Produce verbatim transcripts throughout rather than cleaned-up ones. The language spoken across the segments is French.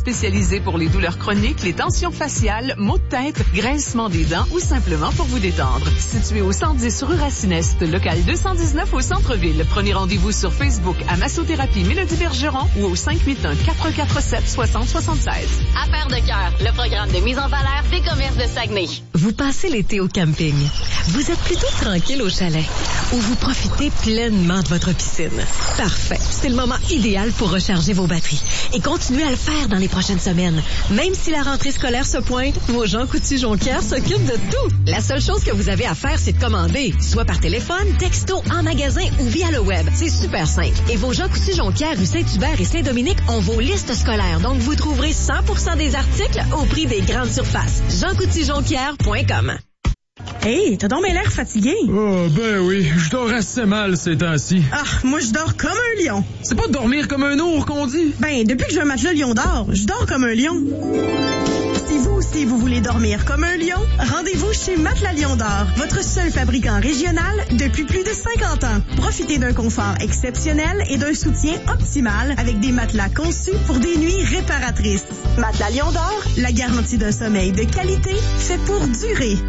spécialisé pour les douleurs chroniques, les tensions faciales, maux de tête, grincement des dents ou simplement pour vous détendre. Situé au cent dix rue Racine-Est, local deux cent dix-neuf au centre-ville. Prenez rendez-vous sur Facebook à Massothérapie Mélodie Bergeron ou au cinq huit un, quatre quatre sept, six zéro sept six. Affaires de cœur, le programme de mise en valeur des commerces de Saguenay. Vous passez l'été au camping. Vous êtes plutôt tranquille au chalet ou vous profitez pleinement de votre piscine. Parfait. C'est le moment idéal pour recharger vos batteries et continuer à le faire dans les prochaines semaines. Même si la rentrée scolaire se pointe, vos Jean Coutu-Jonquière s'occupent de tout. La seule chose que vous avez à faire, c'est de commander, soit par téléphone, texto, en magasin ou via le web. C'est super simple. Et vos Jean Coutu-Jonquière, rue Saint-Hubert et Saint-Dominique ont vos listes scolaires. Donc, vous trouverez cent pour cent des articles au prix des grandes surfaces. jean coutu jonquière point com. Hey, t'as donc bien l'air fatigué. Oh, ben oui, je dors assez mal ces temps-ci. Ah, moi je dors comme un lion. C'est pas dormir comme un ours qu'on dit? Ben, depuis que j'ai un matelas Lion d'or, je dors comme un lion. Si vous aussi vous voulez dormir comme un lion, rendez-vous chez Matelas Lion d'or, votre seul fabricant régional depuis plus de cinquante ans. Profitez d'un confort exceptionnel et d'un soutien optimal avec des matelas conçus pour des nuits réparatrices. Matelas Lion d'or, la garantie d'un sommeil de qualité fait pour durer.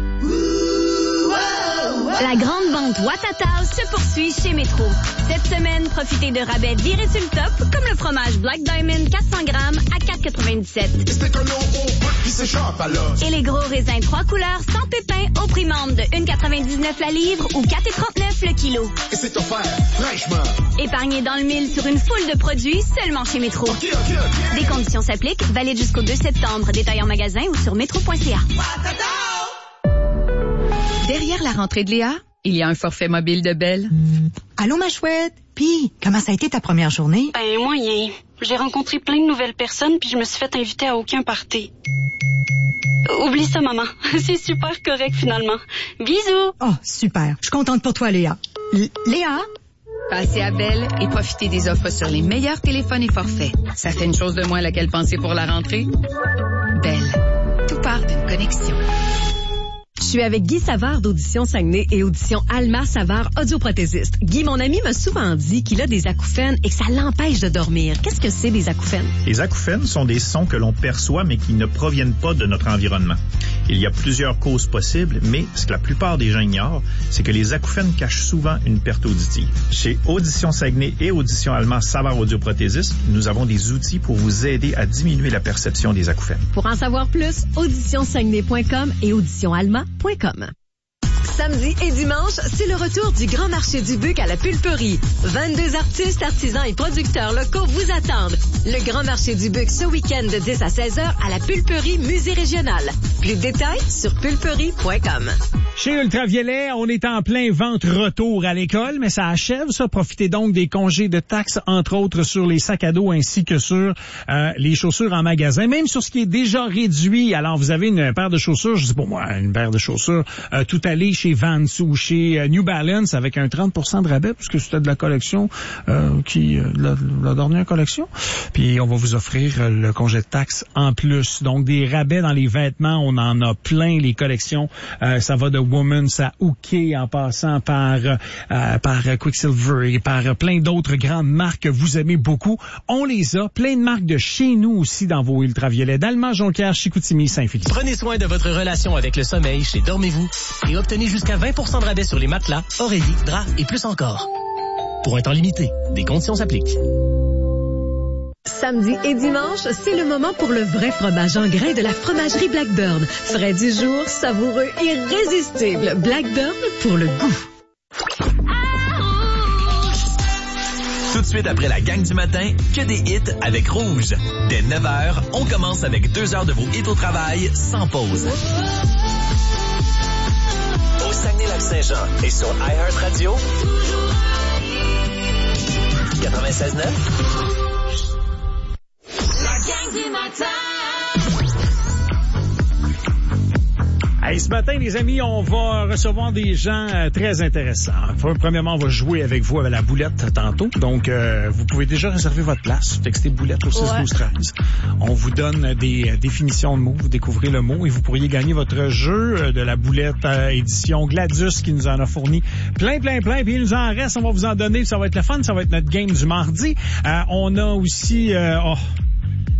La grande vente Watatao se poursuit chez Métro. Cette semaine, profitez de rabais virés sur le top, comme le fromage Black Diamond quatre cents grammes à quatre dix-sept. Et les gros raisins trois couleurs sans pépins au prix membre de un quatre-vingt-dix-neuf la livre ou quatre trente-neuf le kilo. Et c'est offert fraîchement. Épargnez dans le mille sur une foule de produits seulement chez Métro. Okay, okay, okay. Des conditions s'appliquent, valide jusqu'au deux septembre. Détail en magasin ou sur métro point c a. Derrière la rentrée de Léa, il y a un forfait mobile de Belle. Mmh. Allô, ma chouette? Puis, comment ça a été ta première journée? Ben, moyen. J'ai rencontré plein de nouvelles personnes, puis je me suis fait inviter à aucun party. Oublie ça, maman. C'est super correct, finalement. Bisous! Oh, super. Je suis contente pour toi, Léa. L- Léa? Passez à Belle et profitez des offres sur les meilleurs téléphones et forfaits. Ça fait une chose de moins à laquelle penser pour la rentrée. Belle. Tout part d'une connexion. Je suis avec Guy Savard d'Audition Saguenay et Audition Alma Savard, audioprothésiste. Guy, mon ami m'a souvent dit qu'il a des acouphènes et que ça l'empêche de dormir. Qu'est-ce que c'est, des acouphènes? Les acouphènes sont des sons que l'on perçoit, mais qui ne proviennent pas de notre environnement. Il y a plusieurs causes possibles, mais ce que la plupart des gens ignorent, c'est que les acouphènes cachent souvent une perte auditive. Chez Audition Saguenay et Audition Alma Savard audioprothésiste, nous avons des outils pour vous aider à diminuer la perception des acouphènes. Pour en savoir plus, audition saguenay point com et audition alma point com. Samedi et dimanche, c'est le retour du Grand Marché du Buc à la Pulperie. vingt-deux artistes, artisans et producteurs locaux vous attendent. Le Grand Marché du Buc ce week-end de dix à seize heures à la Pulperie Musée Régional. Plus de détails sur pulperie point com. Chez Ultraviolet, on est en plein vente retour à l'école, mais ça achève ça. Profitez donc des congés de taxes, entre autres sur les sacs à dos ainsi que sur euh, les chaussures en magasin, même sur ce qui est déjà réduit. Alors, vous avez une paire de chaussures, je sais pas moi, une paire de chaussures euh, tout allée chez Vans ou chez euh, New Balance avec un trente pour cent de rabais, puisque c'était de la collection euh, qui euh, la, la dernière collection. Puis, on va vous offrir euh, le congé de taxes en plus. Donc, des rabais dans les vêtements, on en a plein. Les collections, euh, ça va de Woman's à Hooké en passant par euh, par Quicksilver et par plein d'autres grandes marques que vous aimez beaucoup. On les a. Plein de marques de chez nous aussi dans vos ultraviolets. d'Allemand, Jonquière, Chicoutimi, Saint-Philippe. Prenez soin de votre relation avec le sommeil chez Dormez-vous et obtenez jusqu'à vingt pour cent de rabais sur les matelas, oreillers, draps et plus encore. Pour un temps limité, des conditions s'appliquent. Samedi et dimanche, c'est le moment pour le vrai fromage en grains de la fromagerie Blackburn. Frais du jour, savoureux, irrésistible. Blackburn pour le goût. Tout de suite après la gang du matin, que des hits avec Rouge. Dès neuf heures, on commence avec deux heures de vos hits au travail, sans pause. Au Saguenay-Lac-Saint-Jean et sur iHeartRadio, quatre-vingt-seize neuf. La gang du matin. Hey, ce matin, les amis, on va recevoir des gens euh, très intéressants. Premièrement, on va jouer avec vous à la boulette tantôt. Donc, euh, vous pouvez déjà réserver votre place. Textez boulette au six douze treize. On vous donne des euh, définitions de mots. Vous découvrez le mot et vous pourriez gagner votre jeu euh, de la boulette euh, édition Gladius qui nous en a fourni plein, plein, plein. Puis il nous en reste. On va vous en donner. Ça va être le fun. Ça va être notre game du mardi. Euh, on a aussi... Euh, oh,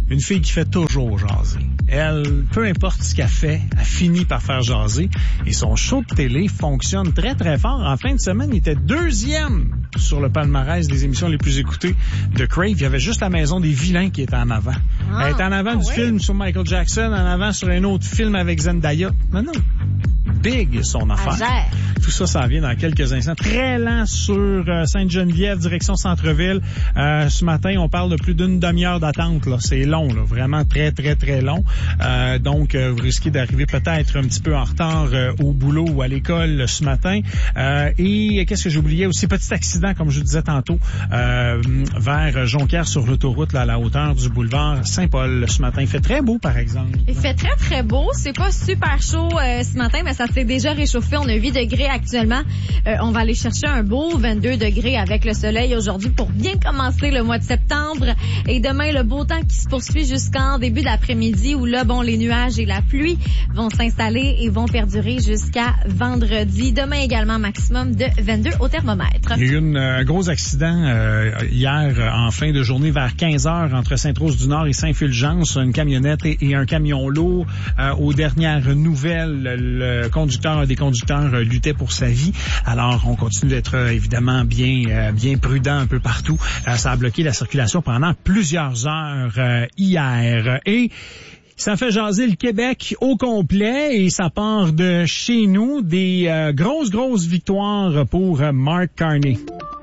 une fille qui fait toujours jaser. Elle, peu importe ce qu'elle fait, elle finit par faire jaser. Et son show de télé fonctionne très, très fort. En fin de semaine, il était deuxième sur le palmarès des émissions les plus écoutées de Crave. Il y avait juste La Maison des Vilains qui était en avant. Ah, elle était en avant ah, du ouais. film sur Michael Jackson, en avant sur un autre film avec Zendaya. Non, non. Big, son affaire. Agère. Tout ça, ça vient dans quelques instants. Très lent sur euh, Sainte-Geneviève, direction Centre-Ville. Euh, ce matin, on parle de plus d'une demi-heure d'attente. Là, c'est long, là, vraiment très, très, très long. Euh, donc, euh, vous risquez d'arriver peut-être un petit peu en retard euh, au boulot ou à l'école ce matin. Euh, et qu'est-ce que j'oubliais aussi? Petit accident, comme je disais tantôt, euh, vers Jonquière sur l'autoroute, là, à la hauteur du boulevard Saint-Paul ce matin. Il fait très beau, par exemple. Il fait très, très beau. C'est pas super chaud euh, ce matin, mais ça s'est déjà réchauffé. On a huit degrés actuellement. Euh, on va aller chercher un beau vingt-deux degrés avec le soleil aujourd'hui pour bien commencer le mois de septembre. Et demain, le beau temps qui se poursuit jusqu'en début d'après-midi où là, bon, les nuages et la pluie vont s'installer et vont perdurer jusqu'à vendredi. Demain également, maximum de vingt-deux au thermomètre. Il y a eu une, un gros accident euh, hier en fin de journée vers quinze heures entre Sainte-Rose-du-Nord et Saint-Fulgence. Une camionnette et, et un camion lourd. Euh, aux dernières nouvelles, le conducteur, un des conducteurs euh, luttait pour sa vie. Alors, on continue d'être euh, évidemment bien euh, bien prudent un peu partout. Euh, ça a bloqué la circulation pendant plusieurs heures euh, hier. Et ça fait jaser le Québec au complet et ça part de chez nous. Des euh, grosses, grosses victoires pour euh, Mark Carney.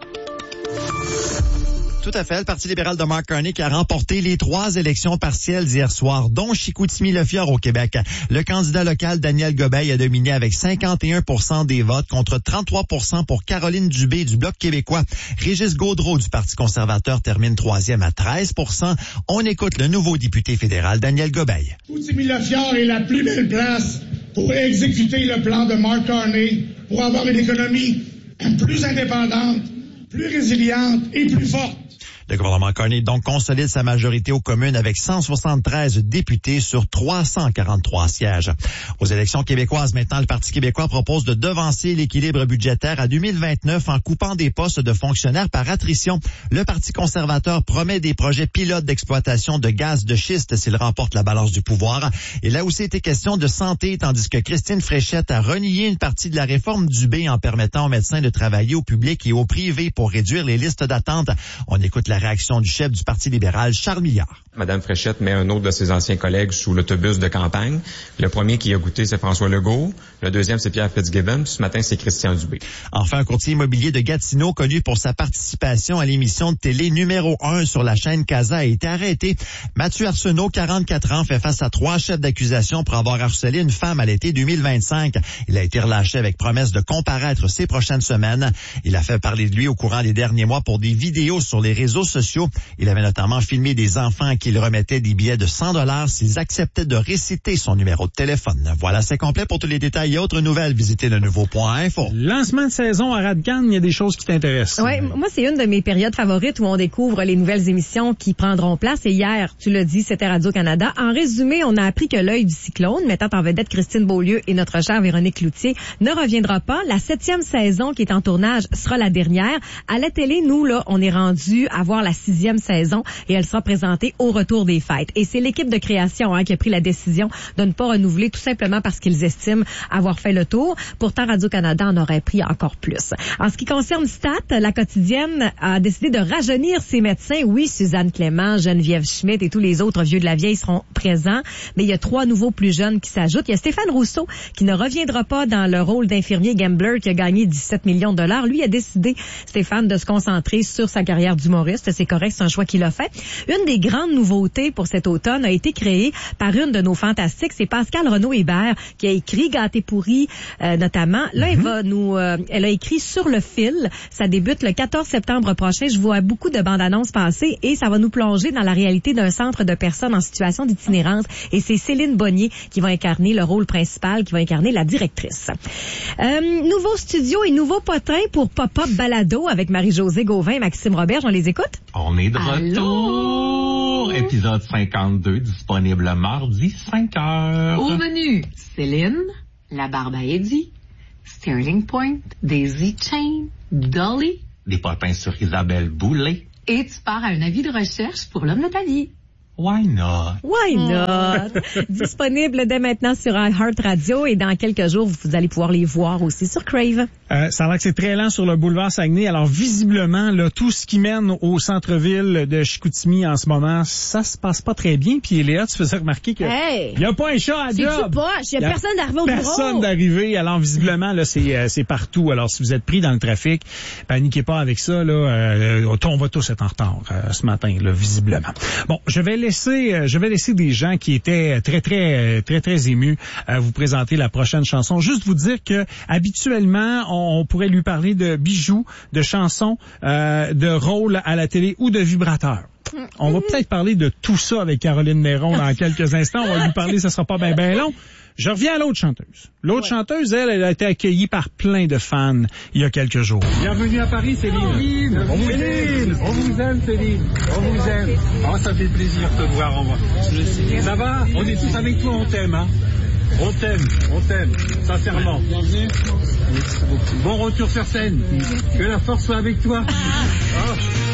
Tout à fait. Le Parti libéral de Mark Carney qui a remporté les trois élections partielles d'hier soir, dont Chicoutimi-Le-Fjord au Québec. Le candidat local Daniel Gobeil a dominé avec cinquante et un pour cent des votes contre trente-trois pour cent pour Caroline Dubé du Bloc québécois. Régis Gaudreault du Parti conservateur termine troisième à treize pour cent. On écoute le nouveau député fédéral Daniel Gobeil. Chicoutimi-Le-Fjord est la plus belle place pour exécuter le plan de Mark Carney pour avoir une économie plus indépendante, plus résiliente et plus forte. Le gouvernement Carney donc consolide sa majorité aux communes avec cent soixante-treize députés sur trois cent quarante-trois sièges. Aux élections québécoises, maintenant, le Parti québécois propose de devancer l'équilibre budgétaire à deux mille vingt-neuf en coupant des postes de fonctionnaires par attrition. Le Parti conservateur promet des projets pilotes d'exploitation de gaz de schiste s'il remporte la balance du pouvoir. Il a aussi été question de santé, tandis que Christine Fréchette a renié une partie de la réforme Dubé en permettant aux médecins de travailler au public et au privé pour réduire les listes d'attente. On écoute la réaction du chef du Parti libéral, Charles Milliard. Madame Fréchette met un autre de ses anciens collègues sous l'autobus de campagne. Le premier qui a goûté, c'est François Legault. Le deuxième, c'est Pierre Fitzgibbon. Puis ce matin, c'est Christian Dubé. Enfin, un courtier immobilier de Gatineau, connu pour sa participation à l'émission de télé numéro un sur la chaîne Casa, a été arrêté. Mathieu Arsenault, quarante-quatre ans, fait face à trois chefs d'accusation pour avoir harcelé une femme à l'été deux mille vingt-cinq. Il a été relâché avec promesse de comparaître ces prochaines semaines. Il a fait parler de lui au courant des derniers mois pour des vidéos sur les réseaux sociaux. Il avait notamment filmé des enfants à qui il remettait des billets de cent dollars s'ils acceptaient de réciter son numéro de téléphone. Voilà, c'est complet. Pour tous les détails et autres nouvelles, visitez le nouveau point info. Lancement de saison à Radcan, il y a des choses qui t'intéressent. Oui, moi, c'est une de mes périodes favorites où on découvre les nouvelles émissions qui prendront place. Et hier, tu l'as dit, c'était Radio-Canada. En résumé, on a appris que l'œil du cyclone, mettant en vedette Christine Beaulieu et notre chère Véronique Cloutier, ne reviendra pas. La septième saison qui est en tournage sera la dernière. À la télé, nous, là, on est rendu à voir la sixième saison et elle sera présentée au retour des fêtes. Et c'est l'équipe de création hein, qui a pris la décision de ne pas renouveler tout simplement parce qu'ils estiment avoir fait le tour. Pourtant, Radio-Canada en aurait pris encore plus. En ce qui concerne Stat, la quotidienne a décidé de rajeunir ses médecins. Oui, Suzanne Clément, Geneviève Schmidt et tous les autres vieux de la vieille seront présents, mais il y a trois nouveaux plus jeunes qui s'ajoutent. Il y a Stéphane Rousseau qui ne reviendra pas dans le rôle d'infirmier gambler qui a gagné dix-sept millions de dollars. Lui a décidé, Stéphane, de se concentrer sur sa carrière d'humoriste. C'est correct, c'est un choix qu'il a fait. Une des grandes nouveautés pour cet automne a été créée par une de nos fantastiques, c'est Pascal Renaud-Hébert qui a écrit Gâté pourri euh, notamment. Là, mm-hmm. elle va nous, euh, elle a écrit Sur le fil. Ça débute le quatorze septembre prochain. Je vois beaucoup de bandes annonces passer et ça va nous plonger dans la réalité d'un centre de personnes en situation d'itinérance. Et c'est Céline Bonnier qui va incarner le rôle principal, qui va incarner la directrice. Euh, nouveau studio et nouveau potin pour Pop-Up Balado avec Marie-Josée Gauvin et Maxime Robert. On les écoute? On est de retour. Épisode cinquante-deux, disponible mardi, cinq heures. Au menu, Céline, la barbe à Eddie, Sterling Point, Daisy Chain, Dolly. Des potins sur Isabelle Boulay. Et tu pars à un avis de recherche pour l'homme de ta vie. Why not? Why not? Disponible dès maintenant sur iHeart Radio et dans quelques jours, vous allez pouvoir les voir aussi sur Crave. Euh, ça a l'air que c'est très lent sur le boulevard Saguenay. Alors, visiblement, là, tout ce qui mène au centre-ville de Chicoutimi en ce moment, ça se passe pas très bien. Puis, Léa, tu faisais remarquer que hey, il y a pas un chat à job. C'est-tu poche? Il y a personne d'arriver au bureau. Personne d'arriver. Alors, visiblement, là, c'est, euh, c'est partout. Alors, si vous êtes pris dans le trafic, paniquez pas avec ça, là. Euh, on va tous être en retard euh, ce matin, là, visiblement. Bon, je vais laisser, euh, je vais laisser des gens qui étaient très, très, très, très émus à vous présenter la prochaine chanson. Juste vous dire que, habituellement, on, on pourrait lui parler de bijoux, de chansons, euh, de rôles à la télé ou de vibrateurs. On va peut-être parler de tout ça avec Caroline Néron dans quelques instants. On va lui parler, ça sera pas bien ben long. Je reviens à l'autre chanteuse. L'autre ouais. chanteuse, elle, elle a été accueillie par plein de fans il y a quelques jours. Bienvenue à Paris, Céline. On vous aime, on vous aime, Céline. On vous aime. Oh, ça fait plaisir de te voir en moi. Ça va? On est tous avec toi, on t'aime, hein? On t'aime, on t'aime, sincèrement. Bon retour sur scène. Que la force soit avec toi. Oh.